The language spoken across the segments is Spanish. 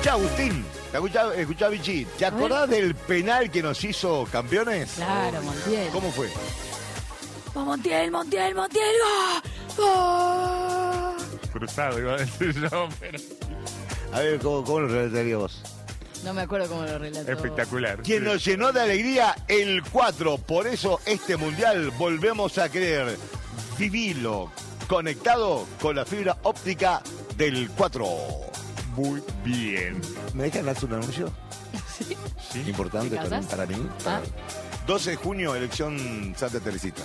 Escuchá, Agustín, escuchá, Vichy, ¿te acordás del penal que nos hizo campeones? Claro, Montiel. ¿Cómo fue? Montiel, Montiel, Montiel. ¡Gol! Cruzado, iba a decir yo, pero... A ver, ¿cómo lo relatarías vos? No me acuerdo cómo lo relató. Espectacular. Quien nos llenó de alegría el 4. Por eso este mundial volvemos a querer vivirlo conectado con la fibra óptica del 4. Muy bien. ¿Me dejan hacer un anuncio? ¿Sí? ¿Sí? Importante ¿Te casás? para mí. Ah. 12 de junio, elección Santa Teresita.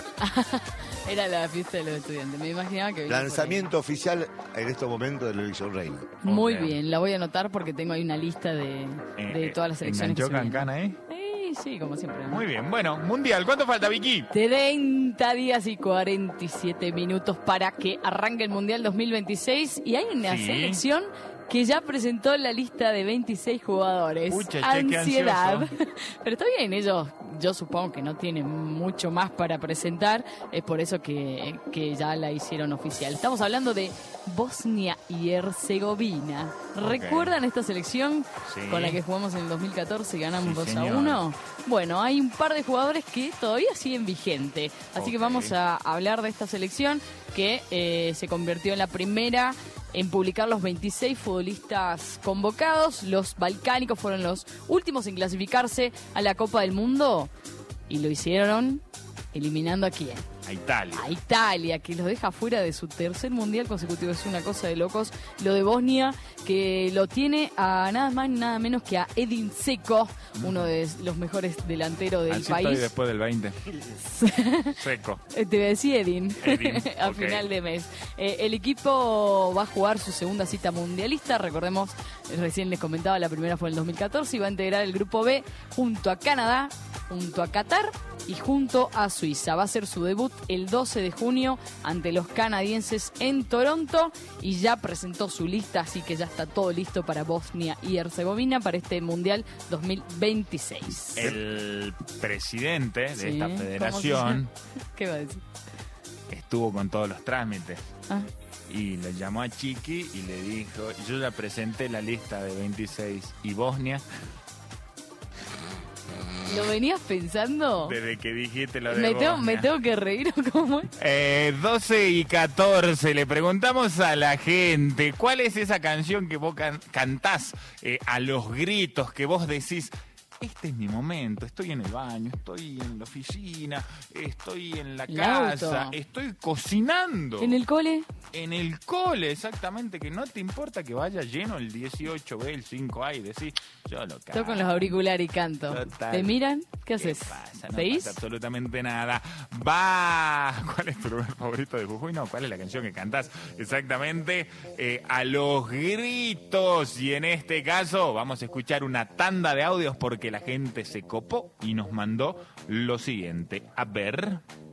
Era la fiesta de los estudiantes. Me imaginaba que venía por Lanzamiento oficial en estos momentos de la elección reina. ahí. Muy Ok. bien, la voy a anotar porque tengo ahí una lista de todas las elecciones que ¿Enganchó se vienen. Cancana ahí? Sí, como siempre. ¿no? Muy bien. Bueno, Mundial. ¿Cuánto falta, Vicky? 30 días y 47 minutos para que arranque el Mundial 2026 y hay una Sí. selección que ya presentó la lista de 26 jugadores. Pucha, che, qué Ansiedad. ansioso. Pero está bien, ellos yo supongo que no tienen mucho más para presentar, es por eso que ya la hicieron oficial. Estamos hablando de Bosnia y Herzegovina. ¿Recuerdan esta selección Sí. con la que jugamos en el 2014 y ganamos Sí, 2-1? Bueno, hay un par de jugadores que todavía siguen vigente. Así que Ok. vamos a hablar de esta selección que se convirtió en la primera en publicar los 26 futbolistas convocados. Los balcánicos fueron los últimos en clasificarse a la Copa del Mundo y lo hicieron eliminando a quién. A Italia. A Italia, que los deja fuera de su tercer mundial consecutivo. Es una cosa de locos. Lo de Bosnia, que lo tiene a nada más ni nada menos que a Edin Dzeko, uno de los mejores delanteros del Así país. estoy después del 20. Seco. Te voy a decir Edin, Edin, a ok. final de mes. El equipo va a jugar su segunda cita mundialista. Recordemos, recién les comentaba, la primera fue en el 2014 y va a integrar el grupo B junto a Canadá, junto a Qatar y junto a Suiza. Va a ser su debut el 12 de junio ante los canadienses en Toronto y ya presentó su lista, así que ya está todo listo para Bosnia y Herzegovina para este Mundial 2026. El presidente de Sí, esta ¿cómo se federación llama? ¿Qué va a decir? estuvo con todos los trámites Ah, y le llamó a Chiqui y le dijo, yo ya presenté la lista de 26 y Bosnia, ¿lo venías pensando? desde que dijiste lo de Me Bosnia. tengo que reír o cómo es. 12 y 14, le preguntamos a la gente, ¿cuál es esa canción que vos cantás a los gritos, que vos decís, este es mi momento, estoy en el baño, estoy en la oficina, estoy en la El casa, auto. estoy cocinando? ¿En el cole? En el cole, exactamente, que no te importa que vaya lleno el 18B, el 5A y decís, yo lo canto. Estoy con los auriculares y canto. Total. ¿Te miran? ¿Qué ¿Qué haces? pasa? No ¿Seguís? pasa absolutamente nada. Va. ¿Cuál es tu lugar favorito de Jujuy? No, ¿cuál es la canción que cantás? Exactamente. A los gritos. Y en este caso vamos a escuchar una tanda de audios porque la gente se copó y nos mandó lo siguiente. A ver.